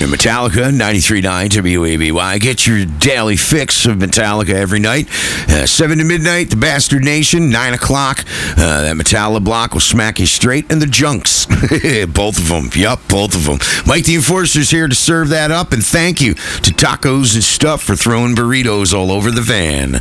And Metallica, 93.9 WABY. Get your daily fix of Metallica every night. 7 to midnight, the Bastard Nation. 9 o'clock, that Metallica block will smack you straight in the junks. Both of them. Yup, both of them. Mike the Enforcer's here to serve that up. And thank you to Tacos and Stuff for throwing burritos all over the van.